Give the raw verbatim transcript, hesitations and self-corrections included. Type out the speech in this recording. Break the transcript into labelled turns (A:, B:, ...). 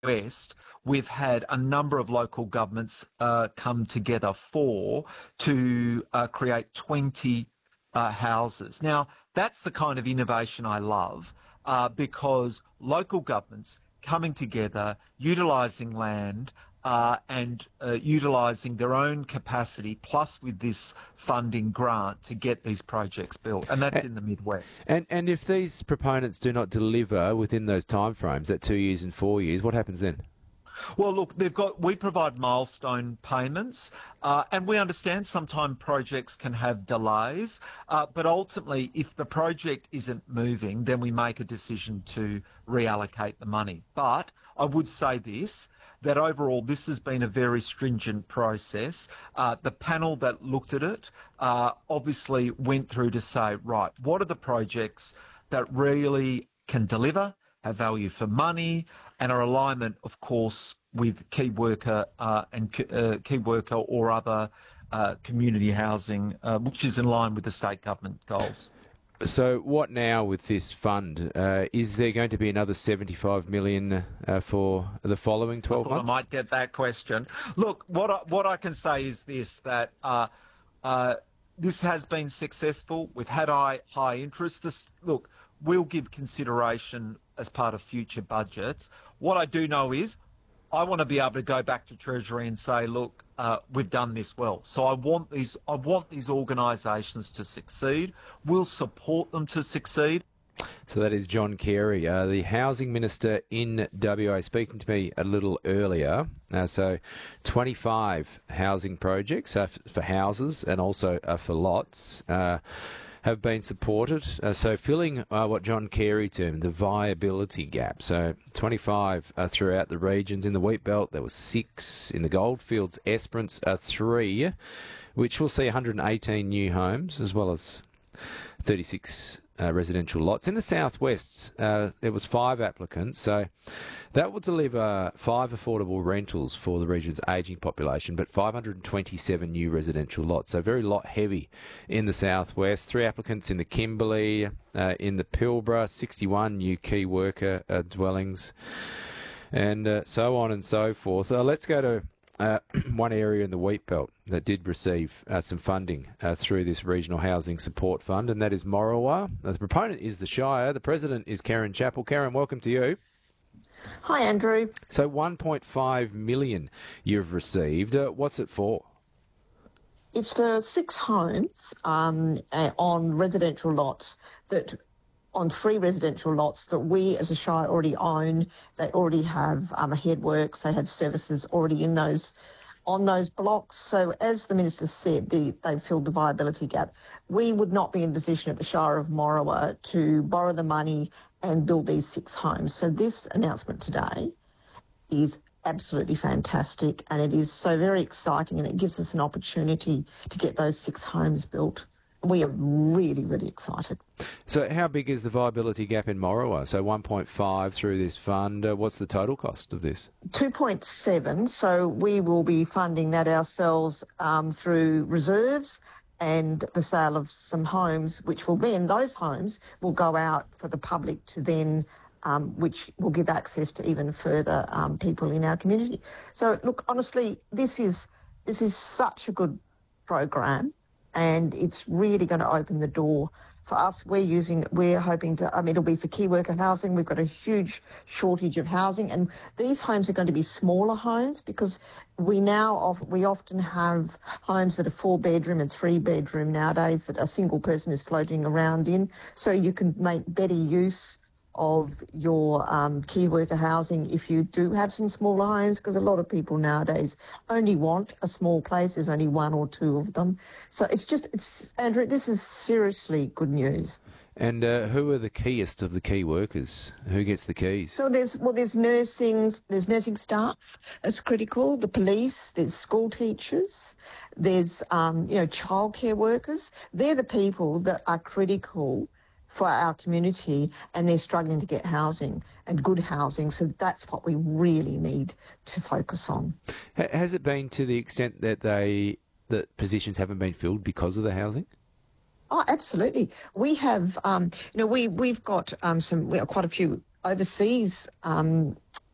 A: West, we've had a number of local governments uh, come together for to uh, create twenty uh, houses. Now, that's the kind of innovation I love uh, because local governments coming together, utilising land uh, and uh, utilising their own capacity, plus with this funding grant to get these projects built. And that's in the Midwest.
B: And and if these proponents do not deliver within those timeframes, that two years and four years, what happens then?
A: Well, look, they've got. We provide milestone payments, uh, and we understand sometimes projects can have delays. Uh, but ultimately, if the project isn't moving, then we make a decision to reallocate the money. But I would say this: that overall, this has been a very stringent process. Uh, the panel that looked at it uh, obviously went through to say, right, what are the projects that really can deliver, have value for money, and are alignment, of course, with key worker uh, and uh, key worker or other uh, community housing, uh, which is in line with the state government goals.
B: So what now with this fund? Uh, is there going to be another seventy-five million dollars uh, for the following twelve
A: I thought
B: months?
A: I might get that question. Look, what I, what I can say is this, that uh, uh, this has been successful. We've had high, high interest. This, look, we'll give consideration as part of future budgets. What I do know is I want to be able to go back to Treasury and say, look, uh, we've done this well. So I want these I want these organisations to succeed. We'll support them to succeed.
B: So that is John Carey, uh, the Housing Minister in W A, speaking to me a little earlier. Uh, so twenty-five housing projects uh, for houses and also uh, for lots. Uh, have been supported. Uh, so filling uh, what John Carey termed the viability gap. So twenty-five uh, throughout the regions. In the Wheat Belt, there was six. In the Goldfields, Esperance, uh, three, which will see one hundred eighteen new homes, as well as thirty-six uh, residential lots. In the southwest, uh, there was five applicants, so that will deliver five affordable rentals for the region's ageing population, but five hundred twenty-seven new residential lots, so very lot heavy in the southwest. Three applicants in the Kimberley, uh, in the Pilbara, sixty-one new key worker uh, dwellings, and uh, so on and so forth. Uh, let's go to Uh, one area in the Wheat Belt that did receive uh, some funding uh, through this Regional Housing Support Fund, and that is Morawa. Uh, the proponent is the Shire. The president is Karen Chappell. Karen, welcome to you.
C: Hi, Andrew.
B: So one point five million dollars you've received. Uh, what's it for?
C: It's for six homes um, uh, on residential lots that on three residential lots that we as a Shire already own. They already have um, headworks, they have services already in those, on those blocks. So as the Minister said, the, they've filled the viability gap. We would not be in position at the Shire of Morawa to borrow the money and build these six homes. So this announcement today is absolutely fantastic, and it is so very exciting, and it gives us an opportunity to get those six homes built. We are really, really excited.
B: So how big is the viability gap in Morawa? So one point five through this fund. Uh, what's the total cost of this?
C: two point seven. So we will be funding that ourselves um, through reserves and the sale of some homes, which will then, those homes will go out for the public to then, um, which will give access to even further um, people in our community. So look, honestly, this is this is such a good program, and it's really going to open the door for us. We're using, we're hoping to, I mean, it'll be for key worker housing. We've got a huge shortage of housing, and these homes are going to be smaller homes because we now, we often have homes that are four bedroom and three bedroom nowadays that a single person is floating around in. So you can make better use of your um, key worker housing if you do have some smaller homes, because a lot of people nowadays only want a small place. There's only one or two of them. So it's just, it's Andrew, this is seriously good news.
B: And uh, who are the keyest of the key workers? Who gets the keys?
C: So there's, well, there's nursing, there's nursing staff, it's critical, the police, there's school teachers, there's, um, you know, childcare workers. They're the people that are critical for our community, and they're struggling to get housing and good housing. So that's what we really need to focus on.
B: Has it been to the extent that they that positions haven't been filled because of the housing?
C: Oh, absolutely. We have, um, you know, we we've got um, some, we have quite a few overseas um,